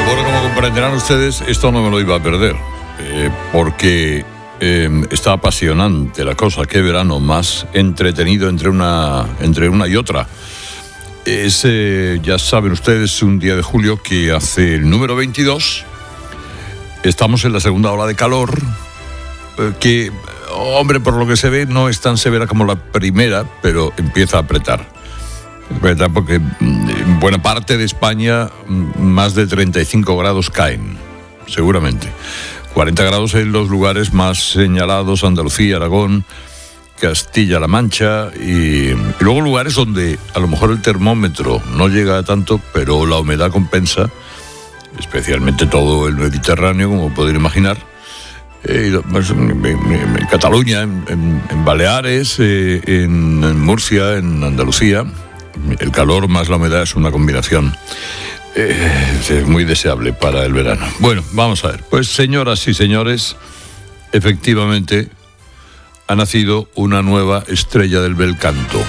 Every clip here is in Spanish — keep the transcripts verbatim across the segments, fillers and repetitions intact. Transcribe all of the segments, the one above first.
Bueno, como comprenderán ustedes, esto no me lo iba a perder, eh, porque eh, está apasionante la cosa. Qué verano más entretenido entre una, entre una y otra. Es, eh, ya saben ustedes, un día de julio que hace el número veintidós. Estamos en la segunda ola de calor, eh, que, hombre, por lo que se ve, no es tan severa como la primera, pero empieza a apretar. ¿Verdad? Porque en buena parte de España más de treinta y cinco grados caen, seguramente. cuarenta grados en los lugares más señalados: Andalucía, Aragón, Castilla-La Mancha, y, y luego lugares donde a lo mejor el termómetro no llega a tanto, pero la humedad compensa, especialmente todo el Mediterráneo, como pueden imaginar. Eh, pues, en, en, en Cataluña, en, en, en Baleares, eh, en, en Murcia, en Andalucía. El calor más la humedad es una combinación eh, es muy deseable para el verano. Bueno, vamos a ver. Pues, señoras y señores, efectivamente ha nacido una nueva estrella del bel canto.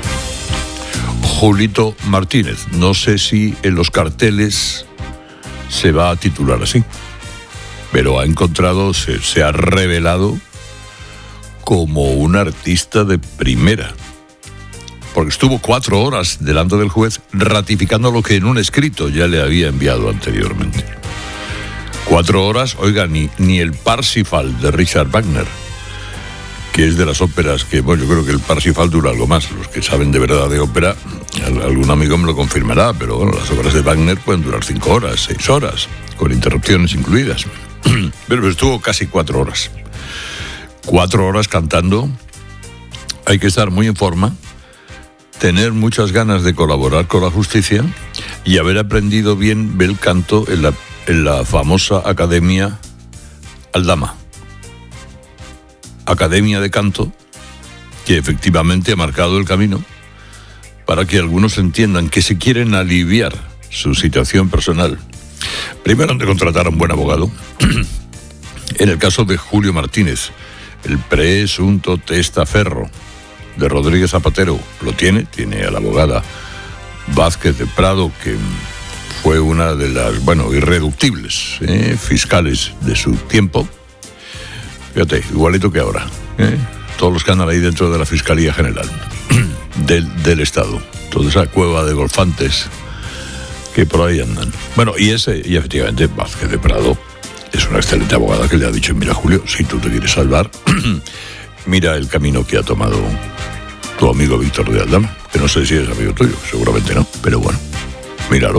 Julito Martínez. No sé si en los carteles se va a titular así, pero ha encontrado, se, se ha revelado como un artista de primera. Porque estuvo cuatro horas delante del juez ratificando lo que en un escrito ya le había enviado anteriormente. Cuatro horas, oiga, ni, ni el Parsifal de Richard Wagner, que es de las óperas que, bueno, yo creo que el Parsifal dura algo más. Los que saben de verdad de ópera, algún amigo me lo confirmará, pero bueno, las obras de Wagner pueden durar cinco horas, seis horas, con interrupciones incluidas. Pero estuvo casi cuatro horas. Cuatro horas cantando. Hay que estar muy en forma, tener muchas ganas de colaborar con la justicia y haber aprendido bien bel canto en la, en la famosa Academia Aldama. Academia de Canto, que efectivamente ha marcado el camino para que algunos entiendan que si quieren aliviar su situación personal, primero han de contratar a un buen abogado. En el caso de Julio Martínez, el presunto testaferro de Rodríguez Zapatero lo tiene, tiene a la abogada Vázquez de Prado, que fue una de las, bueno, irreductibles ¿eh? fiscales de su tiempo. Fíjate, igualito que ahora, ¿eh? Todos los que andan ahí dentro de la Fiscalía General del, del Estado, toda esa cueva de golfantes que por ahí andan. Bueno, y ese, y efectivamente Vázquez de Prado es una excelente abogada que le ha dicho: mira, Julio, si tú te quieres salvar, mira el camino que ha tomado tu amigo Víctor de Aldama, que no sé si es amigo tuyo, seguramente no, pero bueno, míralo.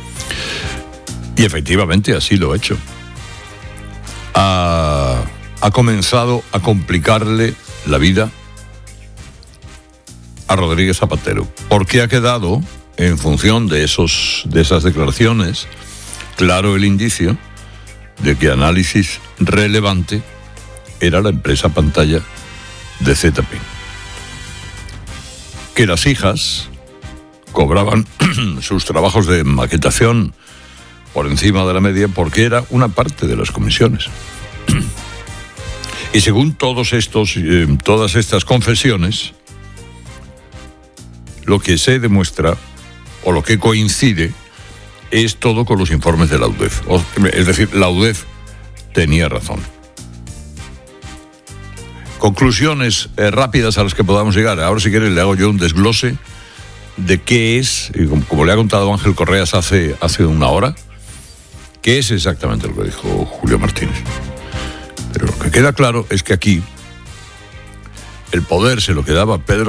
Y efectivamente así lo ha hecho. Ha, ha comenzado a complicarle la vida a Rodríguez Zapatero, porque ha quedado, en función de, esos, de esas declaraciones, claro el indicio de que Análisis Relevante era la empresa pantalla de Z P, que las hijas cobraban sus trabajos de maquetación por encima de la media porque era una parte de las comisiones. Y según todos estos, eh, todas estas confesiones, lo que se demuestra o lo que coincide es todo con los informes de la U D E F. O, es decir, la U D E F tenía razón. Conclusiones eh, rápidas a las que podamos llegar. Ahora, si quieres, le hago yo un desglose de qué es, como, como le ha contado Ángel Correas hace, hace una hora, qué es exactamente lo que dijo Julio Martínez. Pero lo que queda claro es que aquí el poder se lo quedaba Pedro